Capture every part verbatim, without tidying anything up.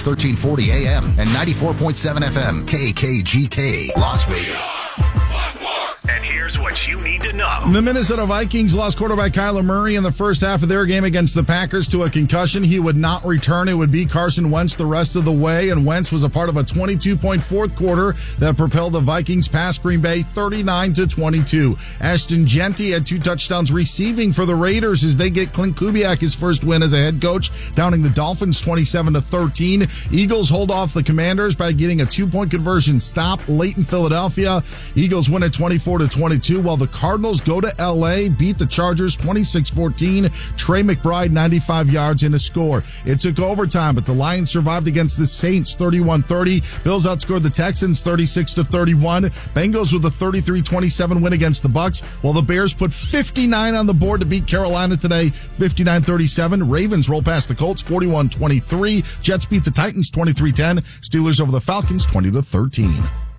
thirteen forty A M and ninety-four point seven F M, K K G K, Las Vegas. And here's what you need to know. The Minnesota Vikings lost quarterback Kyler Murray in the first half of their game against the Packers to a concussion. He would not return. It would be Carson Wentz the rest of the way, and Wentz was a part of a twenty-two point fourth quarter that propelled the Vikings past Green Bay thirty-nine to twenty-two. Ashton Genty had two touchdowns receiving for the Raiders as they get Clint Kubiak his first win as a head coach, downing the Dolphins twenty-seven to thirteen. Eagles hold off the Commanders by getting a two-point conversion stop late in Philadelphia. Eagles win at twenty-four to twenty-two, while the Cardinals go to L A, beat the Chargers twenty-six fourteen. Trey McBride, ninety-five yards in a score. It took overtime, but the Lions survived against the Saints thirty-one thirty. Bills outscored the Texans thirty-six to thirty-one. Bengals with a thirty-three twenty-seven win against the Bucks, while the Bears put fifty-nine on the board to beat Carolina today, fifty-nine thirty-seven. Ravens roll past the Colts forty-one twenty-three. Jets beat the Titans twenty-three ten. Steelers over the Falcons twenty to thirteen.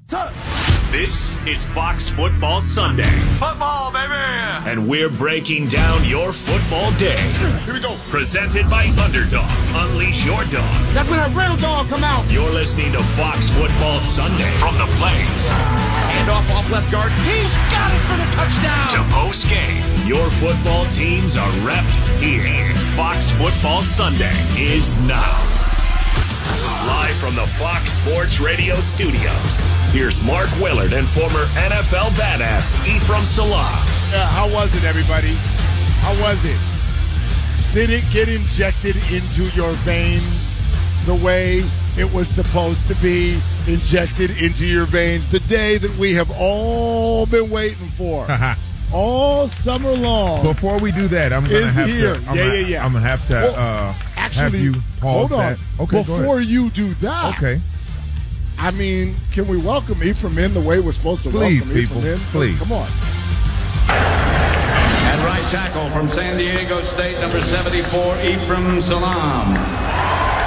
This is Fox Football Sunday. Football, baby! And we're breaking down your football day. Here we go. Presented by Underdog. Unleash your dog. That's when that real dog come out. You're listening to Fox Football Sunday from the Plains. Hand off off left guard. He's got it for the touchdown. To post game. Your football teams are repped here. Fox Football Sunday is now. Live from the Fox Sports Radio studios, here's Mark Willard and former N F L badass Ephraim Salah. Yeah, how was it, everybody? How was it? Did it get injected into your veins the way it was supposed to be injected into your veins? The day that we have all been waiting for. All summer long. Before we do that, I'm going to have here. to. I'm yeah, gonna, yeah, yeah. I'm going to have to well, uh, actually, have you pause hold on. that. Okay, Before you do that, okay. I mean, can we welcome Ephraim in the way we're supposed to Please, welcome people. Ephraim in? Please. Come on. And right tackle from San Diego State, number seventy-four, Ephraim Salam.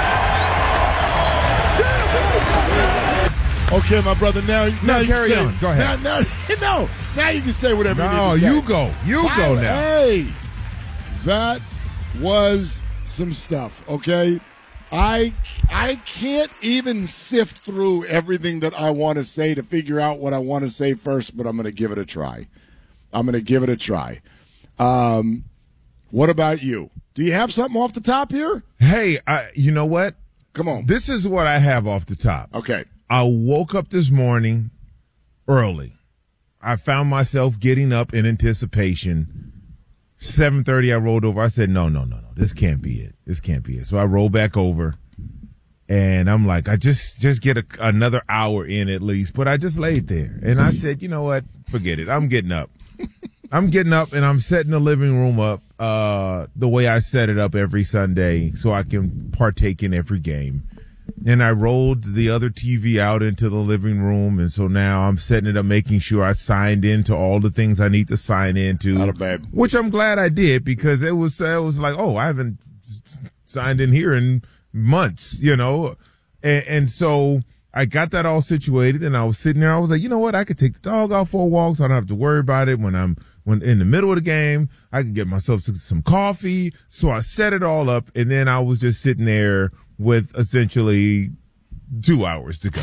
Okay, my brother. Now, now No, you carry can say, on. Go ahead. Now, now, no, now you can say whatever No, you need to say. you go. You Wow, go now. Hey, that was some stuff. Okay, I I can't even sift through everything that I want to say to figure out what I want to say first, but I'm going to give it a try. I'm going to give it a try. Um, what about you? Do you have something off the top here? Hey, I, you know what? Come on. This is what I have off the top. Okay. I woke up this morning early. I found myself getting up in anticipation. seven thirty, I rolled over. I said, no, no, no, no. This can't be it. This can't be it. So I rolled back over, and I'm like, I just just get a, another hour in at least. But I just laid there, and I said, you know what? Forget it. I'm getting up. I'm getting up, and I'm setting the living room up uh, the way I set it up every Sunday so I can partake in every game. And I rolled the other T V out into the living room, and so now I'm setting it up, making sure I signed into all the things I need to sign into. Not a bad. Which I'm glad I did, because it was it was like, oh, I haven't signed in here in months, you know, and, and so I got that all situated, and I was sitting there. I was like, you know what? I could take the dog out for a walk, so I don't have to worry about it when I'm when in the middle of the game. I could get myself some, some coffee. So I set it all up, and then I was just sitting there with essentially two hours to go.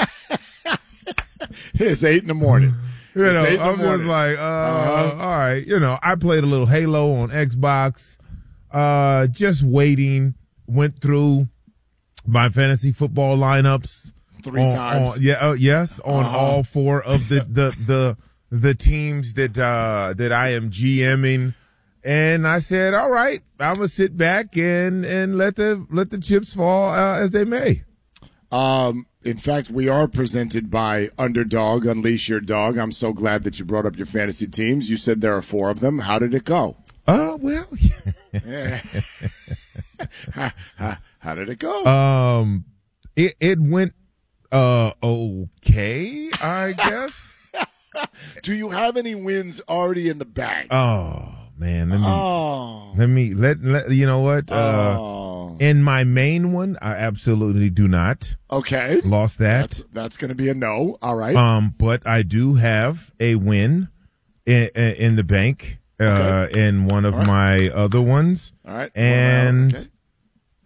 It's eight in the morning. You know, It's eight in the I'm just morning. like, uh, Uh-huh. all right. You know, I played a little Halo on Xbox, uh, just waiting, went through my fantasy football lineups. Three on, times. on- yeah, uh, yes, on Uh-huh. all four of the, the, the, the teams that, uh, that I am GMing. And I said, all right, I'm going to sit back and, and let the, let the chips fall uh, as they may. Um, in fact, we are presented by Underdog, Unleash Your Dog. I'm so glad that you brought up your fantasy teams. You said there are four of them. How did it go? Oh, uh, well, Yeah. how, how, how did it go? um, it, it went, uh, okay, I guess. Do you have any wins already in the bag? Oh, man, let me, oh. let me, let, let, you know what? Uh, oh. in my main one, I absolutely do not. Okay. Lost that. That's, that's going to be a no. All right. Um, but I do have a win in, in the bank, uh, Okay. in one of All right. my other ones. All right. And, Okay.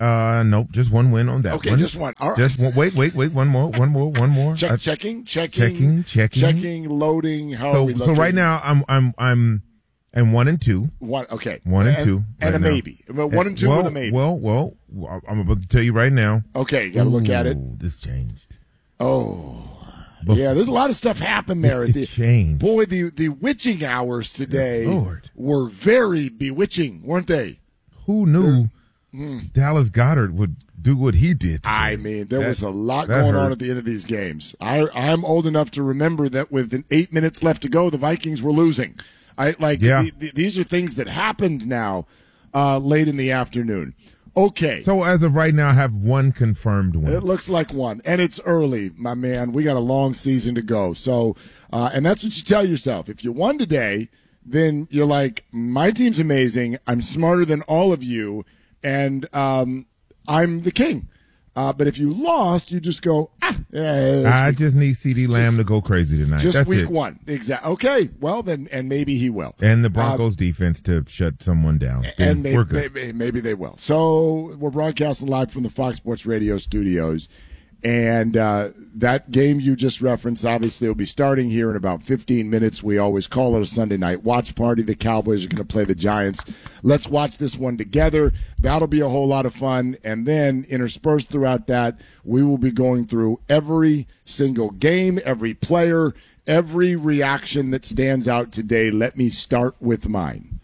Uh, nope, just one win on that Okay, one. just one. All right. Just one, wait, wait, wait, one more, one more, one more. Check, Uh, checking, checking, checking, checking, checking, loading. How are So, we so looking? right now I'm, I'm, I'm, and one and two. One, okay. One and, and two. And right a now. maybe. Well, One and two well, with a maybe. Well, well, well, I'm about to tell you right now. Okay, got to look at it. Ooh, this changed. Oh. Bef- Yeah, there's a lot of stuff happened there. At It the, changed. Boy, the, the witching hours today Lord. were very bewitching, weren't they? Who knew Dallas Goddard would do what he did today? I mean, there That- was a lot that going hurt. on at the end of these games. I, I'm old enough to remember that with eight minutes left to go, the Vikings were losing. I like Yeah. the, the, these are things that happened now uh, late in the afternoon. Okay. So as of right now, I have one confirmed win. It looks like one, and it's early, my man. We got a long season to go. So, uh, and that's what you tell yourself. If you won today, then you're like, my team's amazing. I'm smarter than all of you, and um, I'm the king. Uh, but if you lost, you just go, ah, yeah, I just need C D Lamb to go crazy tonight. just That's week it. one. Exactly. Okay. Well, then, and maybe he will. And the Broncos defense to shut someone down. Then and maybe, we're good. maybe, maybe they will. So we're broadcasting live from the Fox Sports Radio studios, and uh, that game you just referenced obviously will be starting here in about fifteen minutes. We always call it a Sunday night watch party. The Cowboys are going to play the Giants. Let's watch this one together. That'll be a whole lot of fun. And then interspersed throughout that, we will be going through every single game, every player, every reaction that stands out today. Let me start with mine.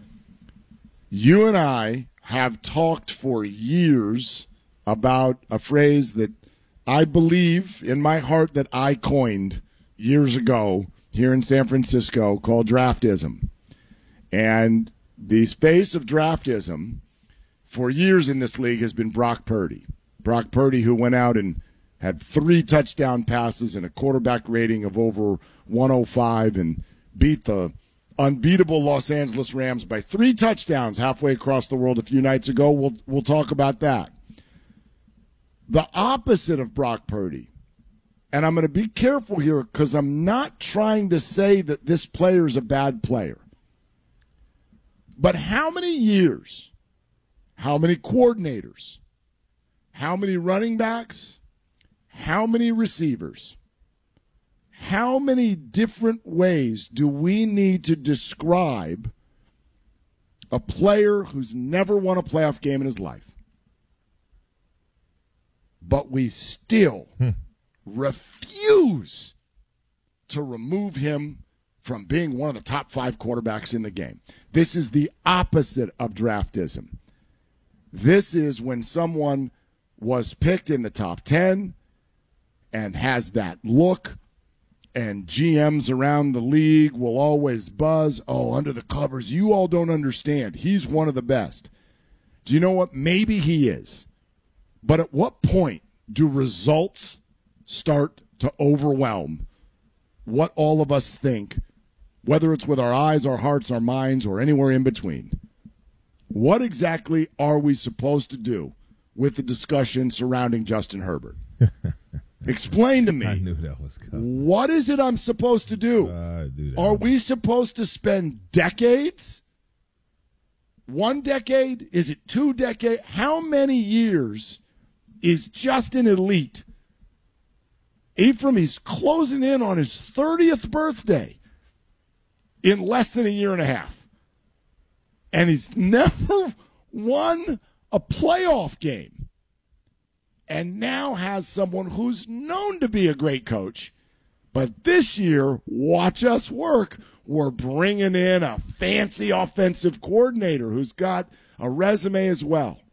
You and I have talked for years about a phrase that I believe in my heart that I coined years ago here in San Francisco called draftism. And the face of draftism for years in this league has been Brock Purdy. Brock Purdy, who went out and had three touchdown passes and a quarterback rating of over one oh five and beat the unbeatable Los Angeles Rams by three touchdowns halfway across the world a few nights ago. We'll, we'll talk about that. The opposite of Brock Purdy, and I'm going to be careful here because I'm not trying to say that this player is a bad player. But how many years, how many coordinators, how many running backs, how many receivers, how many different ways do we need to describe a player who's never won a playoff game in his life? But we still hmm. refuse to remove him from being one of the top five quarterbacks in the game. This is the opposite of draftism. This is when someone was picked in the top ten and has that look, and G Ms around the league will always buzz, oh, under the covers, you all don't understand. He's one of the best. Do you know what? Maybe he is. But at what point do results start to overwhelm what all of us think, whether it's with our eyes, our hearts, our minds, or anywhere in between? What exactly are we supposed to do with the discussion surrounding Justin Herbert? Explain to me. I knew that was coming. What is it I'm supposed to do? Uh, dude, Are we supposed to spend decades? One decade? Is it two decades? How many years is Justin elite? Ephraim, he's closing in on his thirtieth birthday in less than a year and a half. And he's never won a playoff game. And now has someone who's known to be a great coach. But this year, watch us work. We're bringing in a fancy offensive coordinator who's got a resume as well.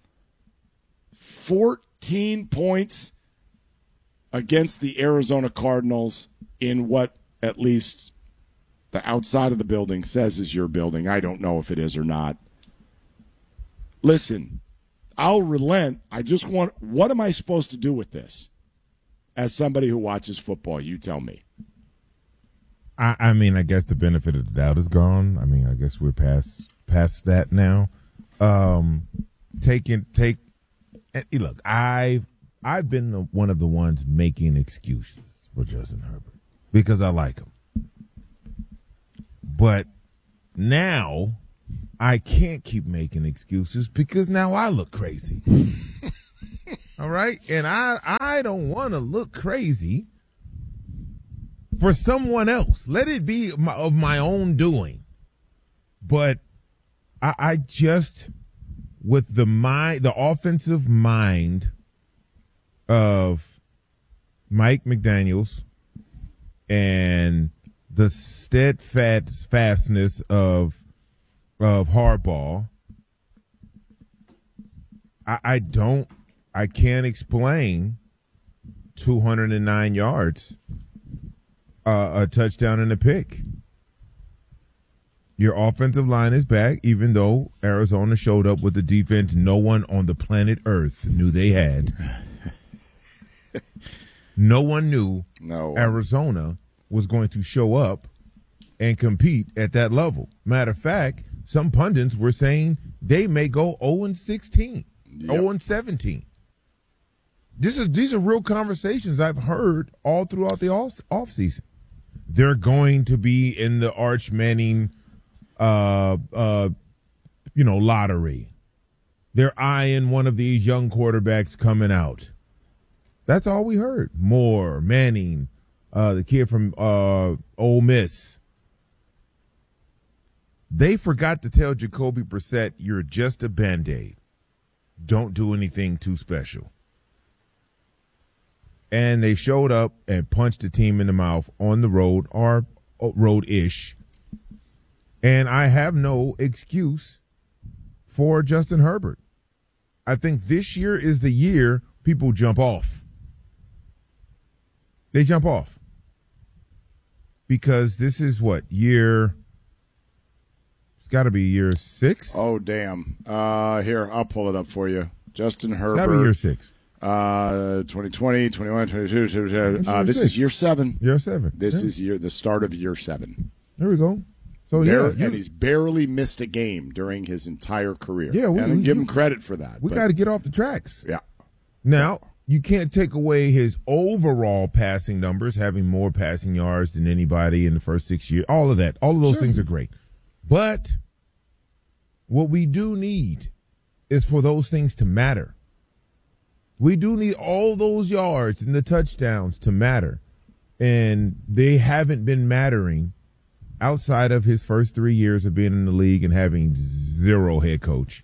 fourteen points against the Arizona Cardinals in what at least the outside of the building says is your building. I don't know if it is or not. Listen, I'll relent. I just want, what am I supposed to do with this? As somebody who watches football, you tell me. I, I mean, I guess the benefit of the doubt is gone. I mean, I guess we're past past that now. Um, taking take, look, I've I've been the, one of the ones making excuses for Justin Herbert because I like him. But now I can't keep making excuses because now I look crazy. All right? And I, I don't want to look crazy for someone else. Let it be my, of my own doing. But I, I just, with the mind, the offensive mind of Mike McDaniels and the steadfastness of of Harbaugh, I, I don't, I can't explain two hundred nine yards, uh, a touchdown and a pick. Your offensive line is back, even though Arizona showed up with the defense no one on the planet Earth knew they had. No one knew no. Arizona was going to show up and compete at that level. Matter of fact, some pundits were saying they may go oh and sixteen, yep. oh and seventeen. This is these are real conversations I've heard all throughout the off offseason. They're going to be in the Arch Manning, uh, uh, you know, lottery. They're eyeing one of these young quarterbacks coming out. That's all we heard. Moore, Manning, uh, the kid from uh, Ole Miss. They forgot to tell Jacoby Brissett, you're just a Band-Aid. Don't do anything too special. And they showed up and punched the team in the mouth on the road, or road-ish. And I have no excuse for Justin Herbert. I think this year is the year people jump off. They jump off. Because this is what, year... It's got to be year six. Oh, damn. Uh, here, I'll pull it up for you. Justin Herbert. It's got to be year six. Uh, twenty twenty, twenty-one, twenty-two, twenty-two. Uh, this six. is year seven. Year seven. This yeah. is year the start of year seven. There we go. So Bare, yeah, and he's barely missed a game during his entire career. Yeah, we, and I we, give we, him credit for that. We got to get off the tracks. Yeah. Now, you can't take away his overall passing numbers, having more passing yards than anybody in the first six years. All of that. All of those sure. things are great. But what we do need is for those things to matter. We do need all those yards and the touchdowns to matter. And they haven't been mattering outside of his first three years of being in the league and having zero head coach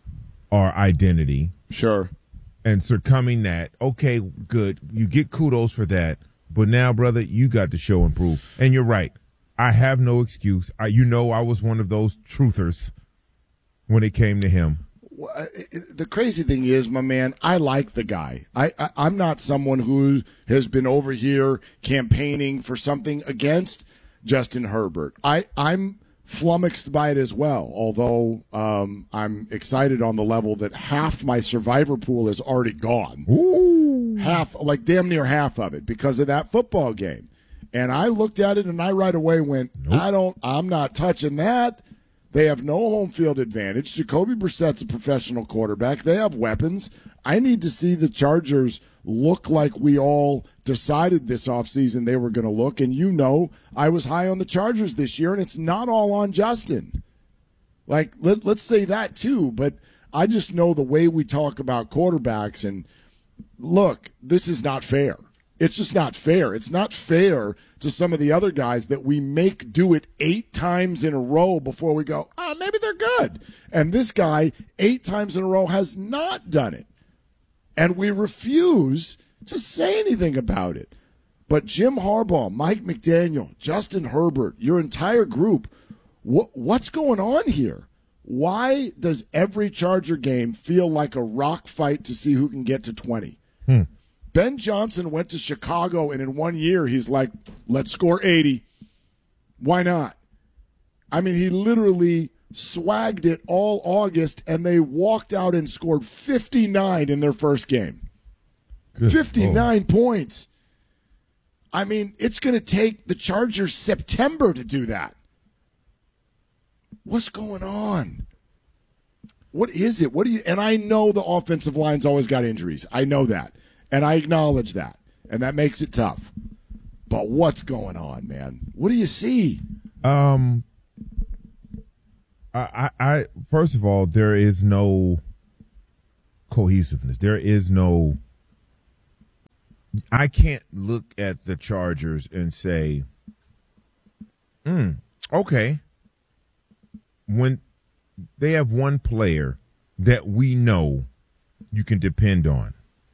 or identity. Sure. And succumbing that, okay, good. You get kudos for that. But now, brother, you got to show and prove. And you're right. I have no excuse. I, you know I was one of those truthers when it came to him. Well, the crazy thing is, my man, I like the guy. I, I, I'm not someone who has been over here campaigning for something against Justin Herbert. I, I'm flummoxed by it as well, although um, I'm excited on the level that half my survivor pool is already gone. Ooh. Half, like damn near half of it because of that football game. And I looked at it and I right away went, nope. I don't, I'm not touching that. They have no home field advantage. Jacoby Brissett's a professional quarterback. They have weapons. I need to see the Chargers look like we all decided this offseason they were going to look. And you know I was high on the Chargers this year, and it's not all on Justin. Like, let, let's say that too. But I just know the way we talk about quarterbacks, and look, this is not fair. It's just not fair. It's not fair to some of the other guys that we make do it eight times in a row before we go, oh, maybe they're good. And this guy, eight times in a row, has not done it. And we refuse to say anything about it. But Jim Harbaugh, Mike McDaniel, Justin Herbert, your entire group, wh- what's going on here? Why does every Charger game feel like a rock fight to see who can get to twenty? Hmm. Ben Johnson went to Chicago, and in one year, he's like, let's score eighty. Why not? I mean, he literally swagged it all August, and they walked out and scored fifty-nine in their first game. Good fifty-nine Lord. Points. I mean, it's going to take the Chargers September to do that. What's going on? What is it? What do you? And I know the offensive line's always got injuries. I know that. And I acknowledge that, and that makes it tough. But what's going on, man? What do you see? Um, I, I first of all, there is no cohesiveness. There is no. I can't look at the Chargers and say, hmm, okay. When they have one player that we know you can depend on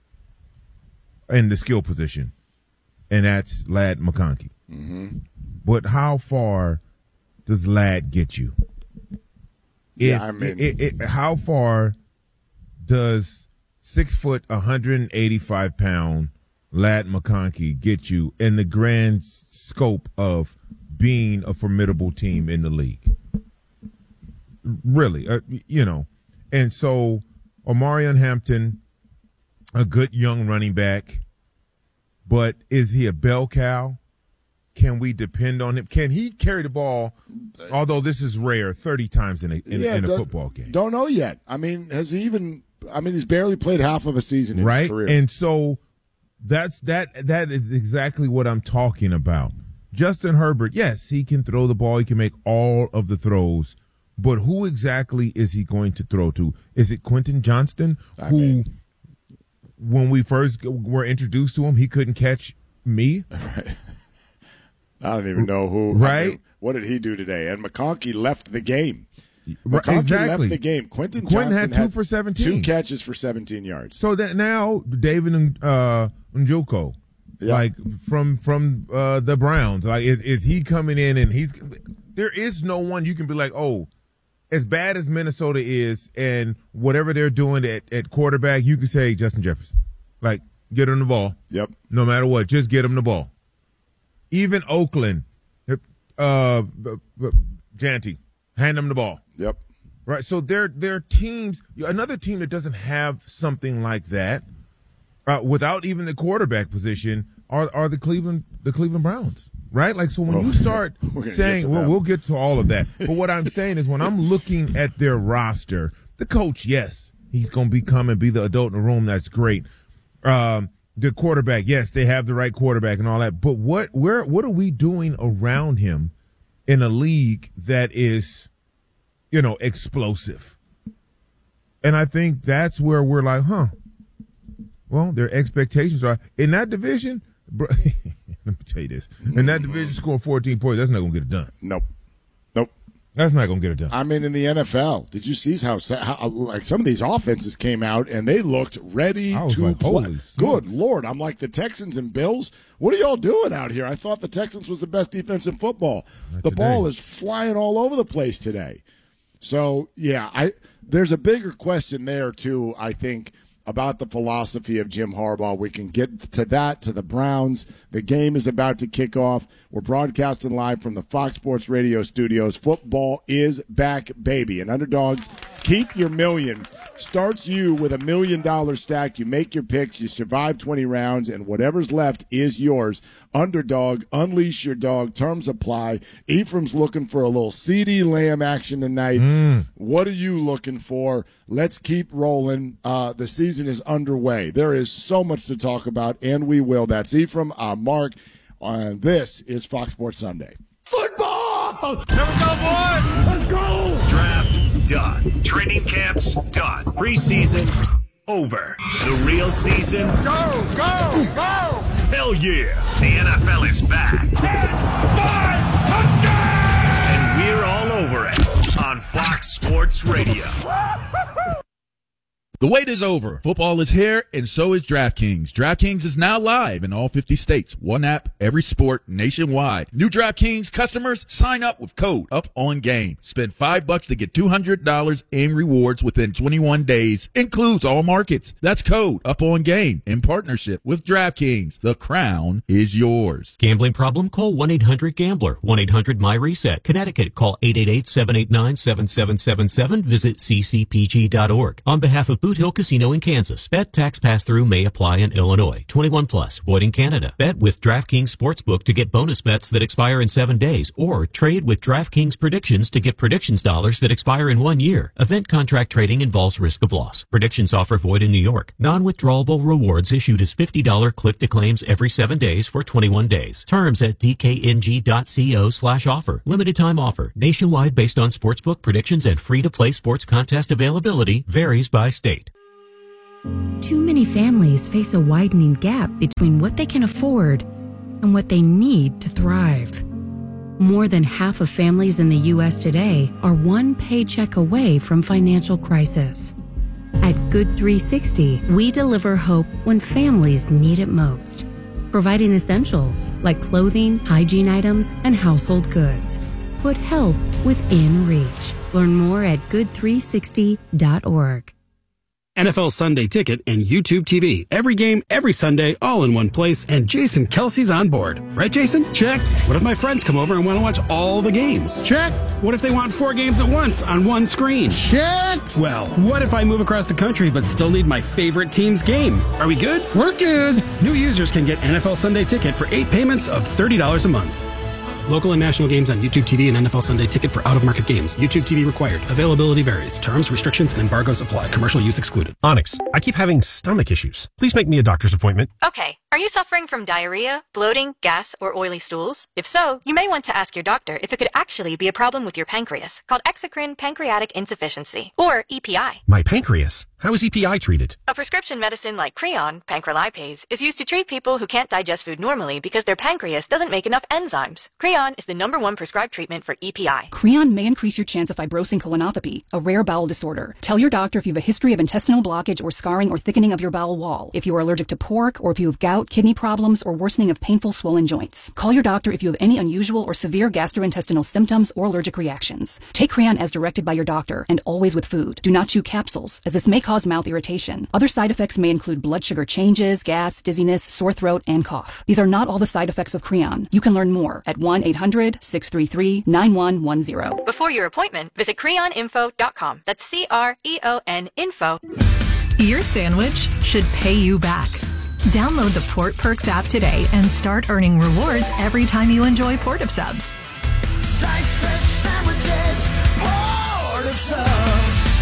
in the skill position, and that's Ladd McConkey. Mm-hmm. But how far does Ladd get you? Yeah, if, I mean, it, it, how far does six foot, one hundred eighty-five pound Ladd McConkey get you in the grand scope of being a formidable team in the league? Really, uh, you know, and so Omarion Hampton, a good young running back, but is he a bell cow? Can we depend on him? Can he carry the ball, although this is rare, thirty times in a, in, yeah, in a football game? Don't know yet. I mean, has he even – I mean, he's barely played half of a season in right? his career. And so that's that. that is exactly what I'm talking about. Justin Herbert, yes, he can throw the ball. He can make all of the throws. But who exactly is he going to throw to? Is it Quentin Johnston, I who, mean, when we first were introduced to him, he couldn't catch me? Right. I don't even know who. Right? I mean, what did he do today? And McConkey left the game. Right, McConkey exactly. left the game. Quentin, Quentin Johnson had two for seventeen. Two catches for seventeen yards. So that now David uh, Njoku, Yeah. like from from uh, the Browns, like is is he coming in and he's there is no one you can be like, oh, as bad as Minnesota is and whatever they're doing at, at quarterback, you can say Justin Jefferson, like get him the ball. Yep. No matter what, just get him the ball. Even Oakland, uh, Janty, hand him the ball. Yep. Right, so they're, they're teams, another team that doesn't have something like that, uh, without even the quarterback position, are are the Cleveland the Cleveland Browns, right? Like, so when Well, you start we're gonna saying, get to well, them. we'll get to all of that, but what I'm saying is when I'm looking at their roster, the coach, yes, he's going to become and be the adult in the room, that's great. Um, the quarterback, yes, they have the right quarterback and all that, but what where what are we doing around him in a league that is, you know, explosive? And I think that's where we're like, huh, well, their expectations are in that division. Bro, let me tell you this. In that division, scoring fourteen points, that's not going to get it done. Nope. Nope. That's not going to get it done. I mean, in the N F L, did you see how, how like some of these offenses came out and they looked ready I was to like, play? holy Good smokes. Lord. I'm like, the Texans and Bills, what are y'all doing out here? I thought the Texans was the best defense in football. Not the today. ball is flying all over the place today. So, yeah, I there's a bigger question there, too, I think, about the philosophy of Jim Harbaugh. We can get to that, to the Browns. The game is about to kick off. We're broadcasting live from the Fox Sports Radio studios. Football is back, baby. And Underdogs, keep your million. Starts you with a million dollar stack. You make your picks, you survive twenty rounds, and whatever's left is yours. Underdog, unleash your dog. Terms apply. Ephraim's looking for a little CeeDee Lamb action tonight. Mm. What are you looking for? Let's keep rolling. Uh, the season is underway. There is so much to talk about, and we will. That's Ephraim, uh, Mark, and this is Fox Sports Sunday. Football! Here we go, boys! Let's go! Draft done. Training camps done. Preseason over. The real season? Go, go, go! Hell yeah! The N F L is back. ten, five, touchdown! And we're all over it on Fox Sports Radio. The wait is over. Football is here, and so is DraftKings. DraftKings is now live in all fifty states. One app, every sport, nationwide. New DraftKings customers, sign up with code UPONGAME. Spend five bucks to get two hundred dollars in rewards within twenty-one days. Includes all markets. That's code UPONGAME in partnership with DraftKings. The crown is yours. Gambling problem? Call one eight hundred gambler. one eight hundred my reset. Connecticut, call eight eight eight, seven eight nine, seven seven seven seven. Visit c c p g dot org. On behalf of Boost Boot Hill Casino in Kansas. Bet tax pass-through may apply in Illinois. twenty-one plus. Void in Canada. Bet with DraftKings Sportsbook to get bonus bets that expire in seven days. Or trade with DraftKings Predictions to get predictions dollars that expire in one year. Event contract trading involves risk of loss. Predictions offer void in New York. Non-withdrawable rewards issued as fifty dollars click-to-claims every seven days for twenty-one days. Terms at dkng.co slash offer. Limited time offer. Nationwide based on sportsbook predictions and free-to-play sports contest availability varies by state. Too many families face a widening gap between what they can afford and what they need to thrive. More than half of families in the U S today are one paycheck away from financial crisis. At Good three sixty, we deliver hope when families need it most, providing essentials like clothing, hygiene items, and household goods. Put help within reach. Learn more at good three sixty dot org. N F L Sunday Ticket and YouTube T V. Every game, every Sunday, all in one place, and Jason Kelsey's on board. Right, Jason? Check. What if my friends come over and want to watch all the games? Check. What if they want four games at once on one screen? Check. Well, what if I move across the country but still need my favorite team's game? Are we good? We're good. New users can get N F L Sunday Ticket for eight payments of thirty dollars a month. Local and national games on YouTube T V and N F L Sunday Ticket for out-of-market games. YouTube T V required. Availability varies. Terms, restrictions, and embargoes apply. Commercial use excluded. Onyx, I keep having stomach issues. Please make me a doctor's appointment. Okay. Are you suffering from diarrhea, bloating, gas, or oily stools? If so, you may want to ask your doctor if it could actually be a problem with your pancreas, called exocrine pancreatic insufficiency, or E P I. My pancreas? How is E P I treated? A prescription medicine like Creon, pancrelipase, is used to treat people who can't digest food normally because their pancreas doesn't make enough enzymes. Creon is the number one prescribed treatment for E P I. Creon may increase your chance of fibrosing colonopathy, a rare bowel disorder. Tell your doctor if you have a history of intestinal blockage or scarring or thickening of your bowel wall, if you are allergic to pork, or if you have gout, kidney problems, or worsening of painful swollen joints. Call your doctor if you have any unusual or severe gastrointestinal symptoms or allergic reactions. Take Creon as directed by your doctor, and always with food. Do not chew capsules, as this may cause mouth irritation. Other side effects may include blood sugar changes, gas, dizziness, sore throat, and cough. These are not all the side effects of Creon. You can learn more at one eight hundred six three three nine one one zero. Before your appointment, visit creon info dot com. That's C R E O N info. Your sandwich should pay you back. Download the Port Perks app today and start earning rewards every time you enjoy Port of Subs. Slice fresh sandwiches, Port of Subs.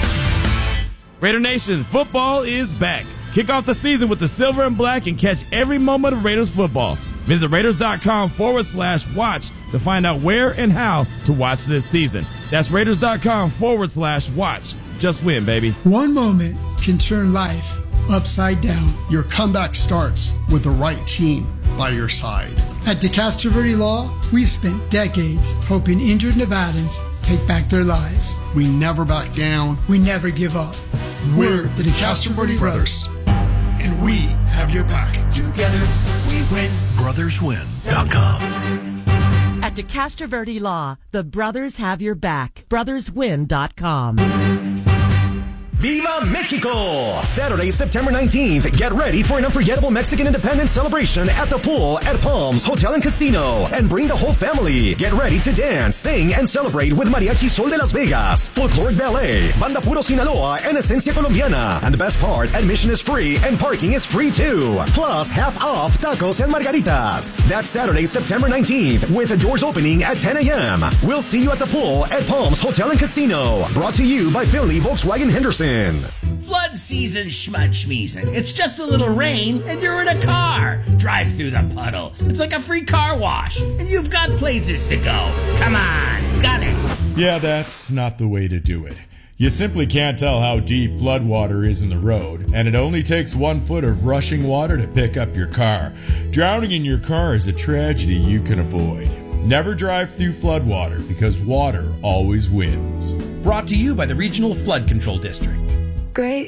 Raider Nation, football is back. Kick off the season with the silver and black and catch every moment of Raiders football. Visit Raiders.com forward slash watch to find out where and how to watch this season. That's Raiders.com forward slash watch. Just win, baby. One moment can turn life upside down. Your comeback starts with the right team by your side. At DeCastro Verde Law, we've spent decades helping injured Nevadans take back their lives. We never back down. We never give up. We're the DeCastro Verde Brothers, and we have your back. Together we win. brothers win dot com. At DeCastro Verde Law, the brothers have your back. brothers win dot com. Viva Mexico! Saturday, September nineteenth. Get ready for an unforgettable Mexican independence celebration at the pool at Palms Hotel and Casino. And bring the whole family. Get ready to dance, sing, and celebrate with Mariachi Sol de Las Vegas, Folkloric Ballet, Banda Puro Sinaloa, and Esencia Colombiana. And the best part, admission is free and parking is free too. Plus, half off tacos and margaritas. That's Saturday, September nineteenth, with the doors opening at ten a.m. We'll see you at the pool at Palms Hotel and Casino. Brought to you by Finley Volkswagen Henderson. Flood season schmudschmeezing. It's just a little rain and you're in a car. Drive through the puddle. It's like a free car wash and you've got places to go. Come on, got it. Yeah, that's not the way to do it. You simply can't tell how deep floodwater is in the road, and it only takes one foot of rushing water to pick up your car. Drowning in your car is a tragedy you can avoid. Never drive through floodwater because water always wins. Brought to you by the Regional Flood Control District. Great